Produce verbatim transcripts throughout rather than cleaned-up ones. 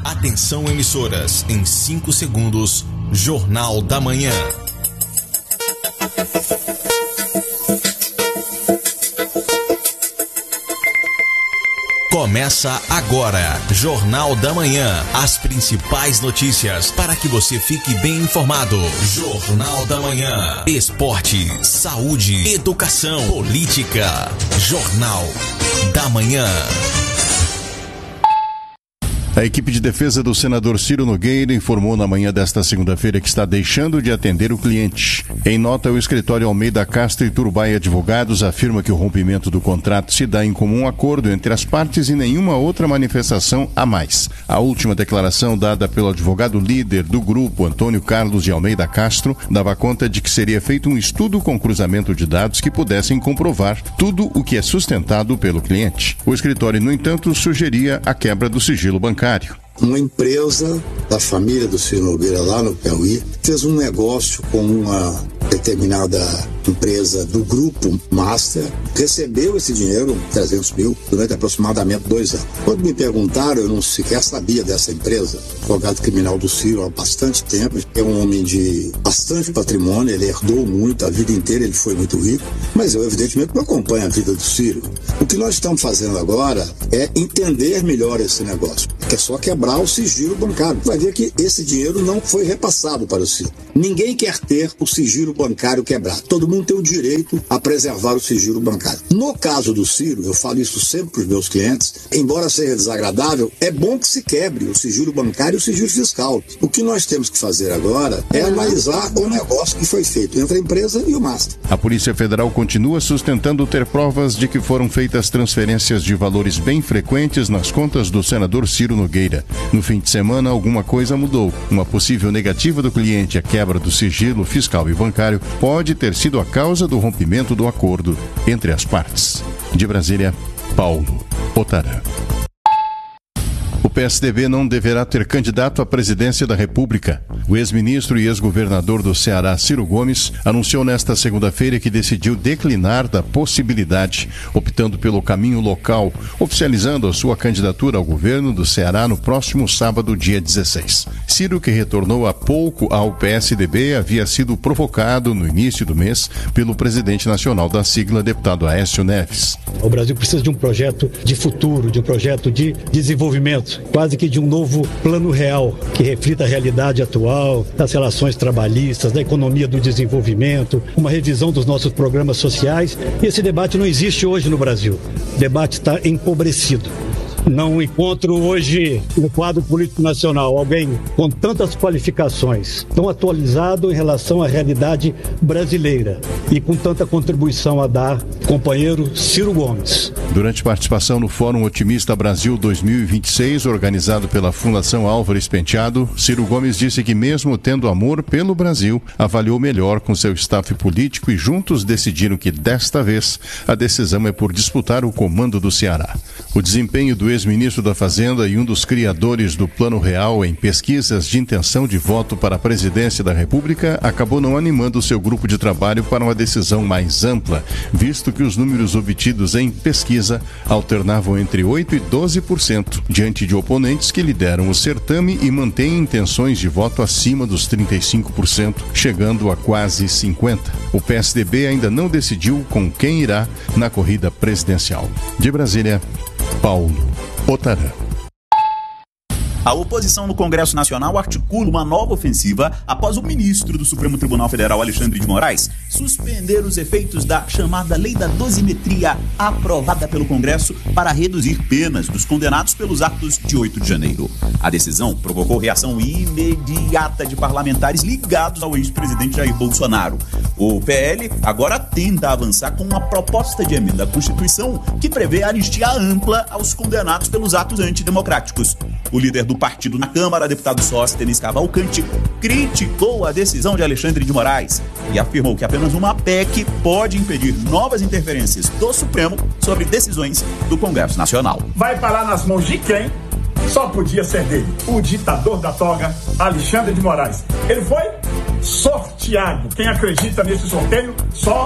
Atenção, emissoras, em cinco segundos, Jornal da Manhã. Começa agora, Jornal da Manhã. As principais notícias para que você fique bem informado. Jornal da Manhã. Esporte, saúde, educação, política. Jornal da Manhã. A equipe de defesa do senador Ciro Nogueira informou na manhã desta segunda-feira que está deixando de atender o cliente. Em nota, o escritório Almeida Castro e Turbay Advogados afirma que o rompimento do contrato se dá em comum acordo entre as partes e nenhuma outra manifestação a mais. A última declaração dada pelo advogado líder do grupo, Antônio Carlos de Almeida Castro, dava conta de que seria feito um estudo com cruzamento de dados que pudessem comprovar tudo o que é sustentado pelo cliente. O escritório, no entanto, sugeria a quebra do sigilo bancário. Uma empresa da família do Ciro Nogueira lá no Piauí fez um negócio com uma determinada empresa do grupo Master, recebeu esse dinheiro, trezentos mil, durante aproximadamente dois anos. Quando me perguntaram, eu não sequer sabia dessa empresa. O advogado criminal do Ciro há bastante tempo, é um homem de bastante patrimônio, ele herdou muito, a vida inteira ele foi muito rico, mas eu evidentemente não acompanho a vida do Ciro. O que nós estamos fazendo agora é entender melhor esse negócio, que é só quebrar o sigilo bancário. Vai ver que esse dinheiro não foi repassado para o Ciro. Ninguém quer ter o sigilo bancário quebrado. Todo mundo tem o direito a preservar o sigilo bancário. No caso do Ciro, eu falo isso sempre para os meus clientes, embora seja desagradável, é bom que se quebre o sigilo bancário e o sigilo fiscal. O que nós temos que fazer agora é analisar o negócio que foi feito entre a empresa e o Master. A Polícia Federal continua sustentando ter provas de que foram feitas transferências de valores bem frequentes nas contas do senador Ciro Nogueira. No fim de semana, alguma coisa mudou. Uma possível negativa do cliente à quebra do sigilo fiscal e bancário pode ter sido a causa do rompimento do acordo entre as partes. De Brasília, Paulo Otarã. O P S D B não deverá ter candidato à presidência da República. O ex-ministro e ex-governador do Ceará, Ciro Gomes, anunciou nesta segunda-feira que decidiu declinar da possibilidade, optando pelo caminho local, oficializando a sua candidatura ao governo do Ceará no próximo sábado, dia dezesseis. Ciro, que retornou há pouco ao P S D B, havia sido provocado no início do mês pelo presidente nacional da sigla, deputado Aécio Neves. O Brasil precisa de um projeto de futuro, de um projeto de desenvolvimento, quase que de um novo plano real que reflita a realidade atual das relações trabalhistas, da economia do desenvolvimento, uma revisão dos nossos programas sociais. E esse debate não existe hoje no Brasil. O debate está empobrecido. Não encontro hoje no quadro político nacional alguém com tantas qualificações, tão atualizado em relação à realidade brasileira e com tanta contribuição a dar, companheiro Ciro Gomes. Durante participação no Fórum Otimista Brasil dois mil e vinte e seis, organizado pela Fundação Álvares Penteado, Ciro Gomes disse que, mesmo tendo amor pelo Brasil, avaliou melhor com seu staff político e juntos decidiram que, desta vez, a decisão é por disputar o comando do Ceará. O desempenho do ex-ministro da Fazenda e um dos criadores do Plano Real em pesquisas de intenção de voto para a presidência da República acabou não animando seu grupo de trabalho para uma decisão mais ampla, visto que os números obtidos em pesquisa alternavam entre oito por cento e doze por cento, diante de oponentes que lideram o certame e mantêm intenções de voto acima dos trinta e cinco por cento, chegando a quase cinquenta por cento. O P S D B ainda não decidiu com quem irá na corrida presidencial. De Brasília, Paulo Otarã. A oposição no Congresso Nacional articula uma nova ofensiva após o ministro do Supremo Tribunal Federal, Alexandre de Moraes, suspender os efeitos da chamada Lei da Dosimetria, aprovada pelo Congresso para reduzir penas dos condenados pelos atos de oito de janeiro. A decisão provocou reação imediata de parlamentares ligados ao ex-presidente Jair Bolsonaro. O P L agora tenta avançar com uma proposta de emenda à Constituição que prevê anistia ampla aos condenados pelos atos antidemocráticos. O líder do partido na Câmara, deputado Sóstenes Cavalcante, criticou a decisão de Alexandre de Moraes e afirmou que apenas uma P E C pode impedir novas interferências do Supremo sobre decisões do Congresso Nacional. Vai parar nas mãos de quem? Só podia ser dele, o ditador da toga, Alexandre de Moraes. Ele foi sorteado. Quem acredita nesse sorteio só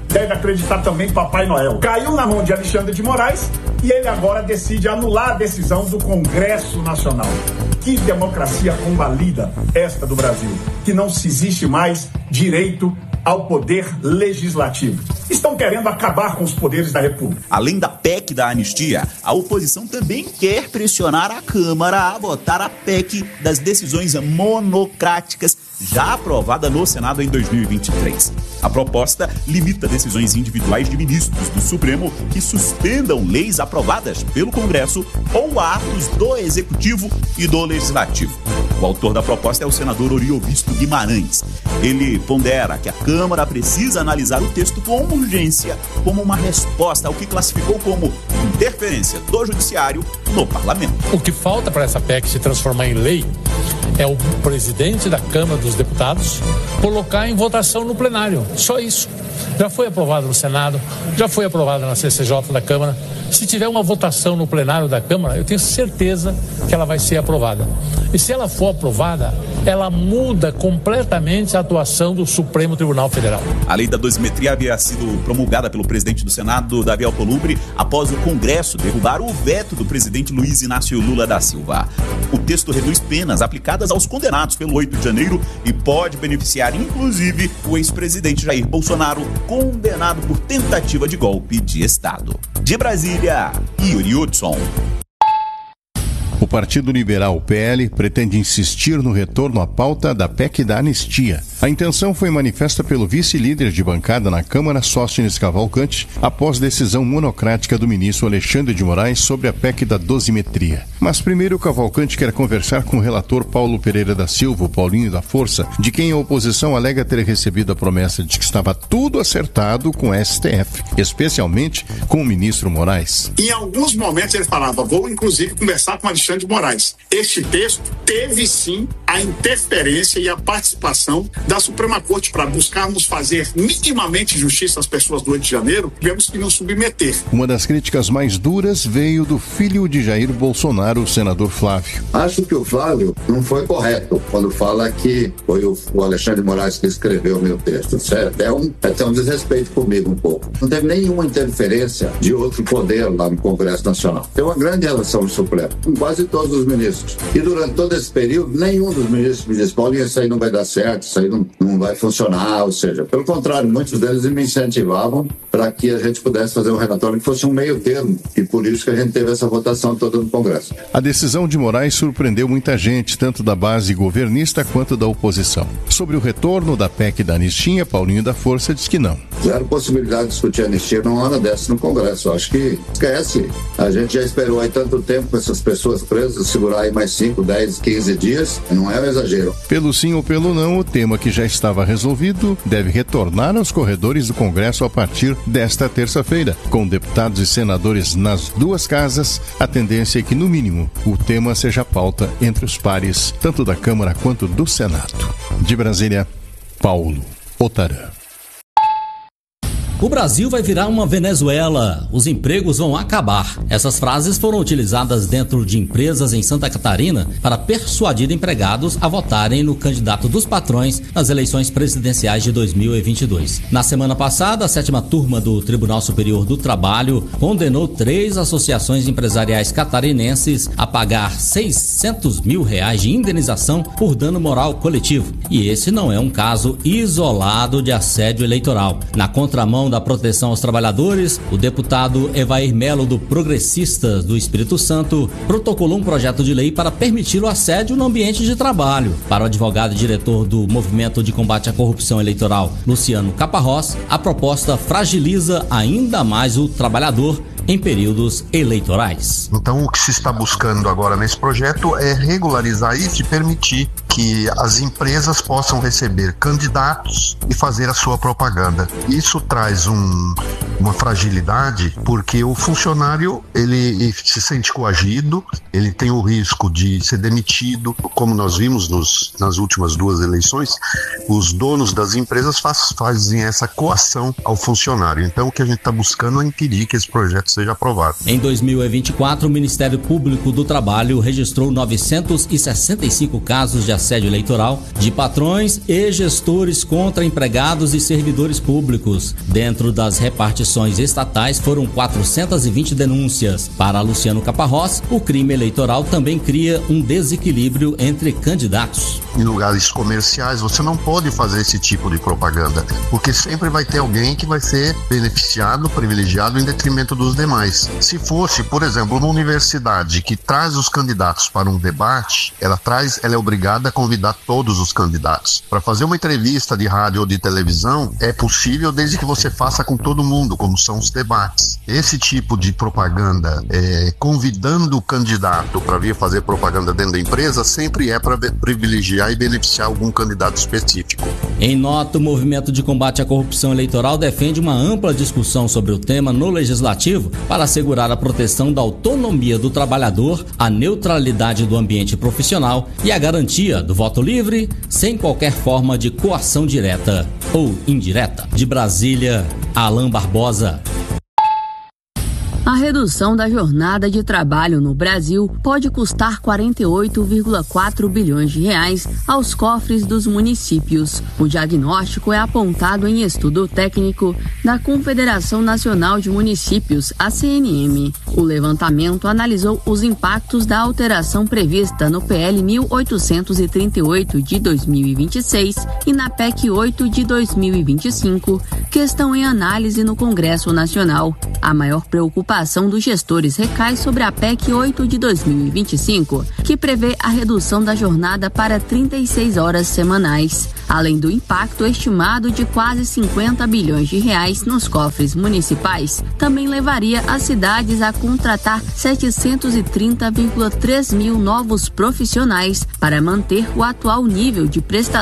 deve acreditar também em Papai Noel. Caiu na mão de Alexandre de Moraes e ele agora decide anular a decisão do Congresso Nacional. Que democracia convalida esta do Brasil, que não se existe mais direito ao poder legislativo. Estão querendo acabar com os poderes da República. Além da P E C da anistia, a oposição também quer pressionar a Câmara a votar a P E C das decisões monocráticas já aprovada no Senado em dois mil e vinte e três. A proposta limita decisões individuais de ministros do Supremo que suspendam leis aprovadas pelo Congresso ou atos do Executivo e do Legislativo. O autor da proposta é o senador Oriovisto Guimarães. Ele pondera que a Câmara precisa analisar o texto com urgência como uma resposta ao que classificou como interferência do Judiciário no Parlamento. O que falta para essa P E C se transformar em lei é o presidente da Câmara dos Deputados colocar em votação no plenário. Só isso. Já foi aprovado no Senado, já foi aprovado na C C J da Câmara. Se tiver uma votação no plenário da Câmara, eu tenho certeza que ela vai ser aprovada. E se ela for aprovada, ela muda completamente a atuação do Supremo Tribunal Federal. A lei da dosimetria havia sido promulgada pelo presidente do Senado, Davi Alcolumbre, após o Congresso derrubar o veto do presidente Luiz Inácio Lula da Silva. O texto reduz penas aplicadas aos condenados pelo oito de janeiro e pode beneficiar, inclusive, o ex-presidente Jair Bolsonaro, condenado por tentativa de golpe de Estado. De Brasília, Yuri Hudson. O Partido Liberal, P L, pretende insistir no retorno à pauta da P E C da anistia. A intenção foi manifesta pelo vice-líder de bancada na Câmara, Sóstenes Cavalcante, após decisão monocrática do ministro Alexandre de Moraes sobre a P E C da dosimetria. Mas primeiro o Cavalcante quer conversar com o relator Paulo Pereira da Silva, o Paulinho da Força, de quem a oposição alega ter recebido a promessa de que estava tudo acertado com o S T F, especialmente com o ministro Moraes. Em alguns momentos ele falava, vou inclusive conversar com Alexandre de Moraes. Este texto teve sim a interferência e a participação da Suprema Corte para buscarmos fazer minimamente justiça às pessoas do oito de janeiro, tivemos que nos submeter. Uma das críticas mais duras veio do filho de Jair Bolsonaro, o senador Flávio. Acho que o Flávio não foi correto quando fala que foi o, o Alexandre de Moraes que escreveu o meu texto. Isso é até, um, é até um desrespeito comigo um pouco. Não teve nenhuma interferência de outro poder lá no Congresso Nacional. Tem uma grande relação no Supremo, com quase todos os ministros. E durante todo esse período, nenhum dos ministros me disse, Paulinho, isso aí não vai dar certo, isso aí não, não vai funcionar, ou seja, pelo contrário, muitos deles me incentivavam para que a gente pudesse fazer um relatório que fosse um meio termo, e por isso que a gente teve essa votação toda no Congresso. A decisão de Moraes surpreendeu muita gente, tanto da base governista quanto da oposição. Sobre o retorno da P E C da anistia, Paulinho da Força diz que não. Zero possibilidade de discutir anistia numa hora dessa no Congresso. Acho que esquece. A gente já esperou aí tanto tempo com essas pessoas presas, segurar aí mais cinco, dez, quinze dias, não é um exagero. Pelo sim ou pelo não, o tema que já estava resolvido deve retornar aos corredores do Congresso a partir desta terça-feira. Com deputados e senadores nas duas casas, a tendência é que, no mínimo, o tema seja pauta entre os pares, tanto da Câmara quanto do Senado. De Brasília, Paulo Otarã. O Brasil vai virar uma Venezuela. Os empregos vão acabar. Essas frases foram utilizadas dentro de empresas em Santa Catarina para persuadir empregados a votarem no candidato dos patrões nas eleições presidenciais de dois mil e vinte e dois. Na semana passada, a sétima turma do Tribunal Superior do Trabalho condenou três associações empresariais catarinenses a pagar seiscentos mil reais de indenização por dano moral coletivo. E esse não é um caso isolado de assédio eleitoral. Na contramão da proteção aos trabalhadores, o deputado Evair Melo, do Progressistas do Espírito Santo, protocolou um projeto de lei para permitir o assédio no ambiente de trabalho. Para o advogado e diretor do Movimento de Combate à Corrupção Eleitoral, Luciano Caparrós, a proposta fragiliza ainda mais o trabalhador em períodos eleitorais. Então, o que se está buscando agora nesse projeto é regularizar isso e permitir que as empresas possam receber candidatos e fazer a sua propaganda. Isso traz um, uma fragilidade, porque o funcionário ele se sente coagido, ele tem o risco de ser demitido, como nós vimos nos, nas últimas duas eleições, os donos das empresas faz, fazem essa coação ao funcionário. Então o que a gente está buscando é impedir que esse projeto seja aprovado. Em dois mil e vinte e quatro, o Ministério Público do Trabalho registrou novecentos e sessenta e cinco casos de assédio eleitoral de patrões e gestores contra empregados e servidores públicos. Dentro das repartições estatais foram quatrocentas e vinte denúncias. Para Luciano Caparrós, o crime eleitoral também cria um desequilíbrio entre candidatos. Em lugares comerciais você não pode fazer esse tipo de propaganda, porque sempre vai ter alguém que vai ser beneficiado, privilegiado em detrimento dos demais. Se fosse, por exemplo, uma universidade que traz os candidatos para um debate, ela traz, ela é obrigada a convidar todos os candidatos. Para fazer uma entrevista de rádio ou de televisão, é possível desde que você faça com todo mundo, como são os debates. Esse tipo de propaganda, é, convidando o candidato para vir fazer propaganda dentro da empresa, sempre é para privilegiar e beneficiar algum candidato específico. Em nota, o Movimento de Combate à Corrupção Eleitoral defende uma ampla discussão sobre o tema no Legislativo para assegurar a proteção da autonomia do trabalhador, a neutralidade do ambiente profissional e a garantia do voto livre, sem qualquer forma de coação direta ou indireta. De Brasília, Alain Barbosa. A redução da jornada de trabalho no Brasil pode custar quarenta e oito vírgula quatro bilhões de reais aos cofres dos municípios. O diagnóstico é apontado em estudo técnico da Confederação Nacional de Municípios, a C N M. O levantamento analisou os impactos da alteração prevista no P L mil oitocentos e trinta e oito de dois mil e vinte e seis e na P E C oito de dois mil e vinte e cinco, que estão em análise no Congresso Nacional. A maior preocupação dos gestores recai sobre a P E C oito de dois mil e vinte e cinco, que prevê a redução da jornada para trinta e seis horas semanais, além do impacto estimado de quase cinquenta bilhões de reais nos cofres municipais. Também levaria as cidades a contratar setecentos e trinta vírgula três mil novos profissionais para manter o atual nível de prestação